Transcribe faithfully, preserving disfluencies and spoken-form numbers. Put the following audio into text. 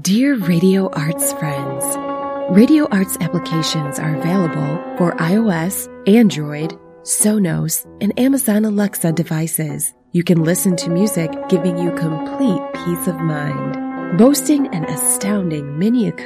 Dear Radio Arts friends, Radio Arts applications are available for iOS, Android, Sonos, and Amazon Alexa devices. You can listen to music, giving you complete peace of mind. Boasting an astounding mini acoustic